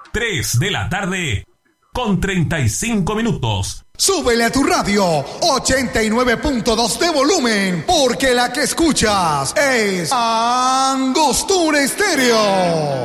3 de la tarde con 35 minutos. Súbele a tu radio 89.2 de volumen, porque la que escuchas es Angostura Estéreo.